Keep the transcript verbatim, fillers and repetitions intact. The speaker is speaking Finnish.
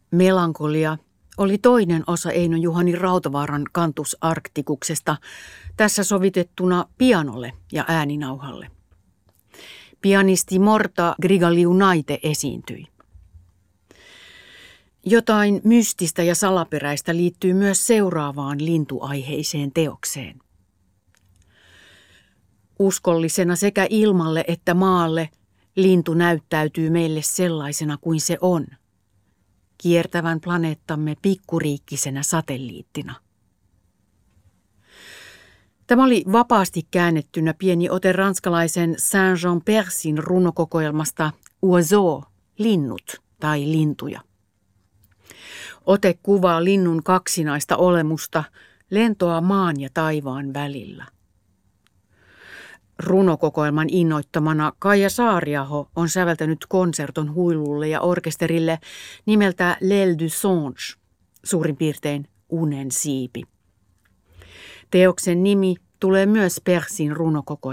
Melankolia oli toinen osa Eino Juhani Rautavaaran Cantus Arcticuksesta, tässä sovitettuna pianolle ja ääninauhalle. Pianisti Morta Grigaliunaite esiintyi. Jotain mystistä ja salaperäistä liittyy myös seuraavaan lintuaiheiseen teokseen. Uskollisena sekä ilmalle että maalle lintu näyttäytyy meille sellaisena kuin se on, kiertävän planeettamme pikkuriikkisenä satelliittina. Tämä oli vapaasti käännettynä pieni ote ranskalaisen Saint-Jean Persin runokokoelmasta Oiseaux, linnut tai lintuja. Ote kuvaa linnun kaksinaista olemusta, lentoa maan ja taivaan välillä. Runokokoelman innoittamana Kaija Saariaho on säveltänyt konserton huilulle ja orkesterille nimeltä L'aile du songe, suurin piirtein unen siipi. Teoksen nimi tulee myös Persin runokokoelmasta.